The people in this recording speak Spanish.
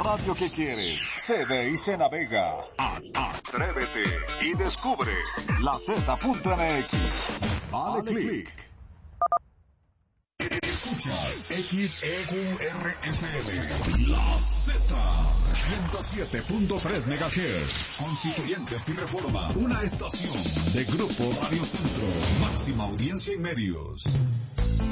radio que quieres se ve y se navega. Atrévete y descubre la Z.mx. Dale click. Escuchas XEQRFM, la Z, 107.3 MHz, Constituyentes y Reforma, una estación de Grupo Radio Centro, máxima audiencia y medios.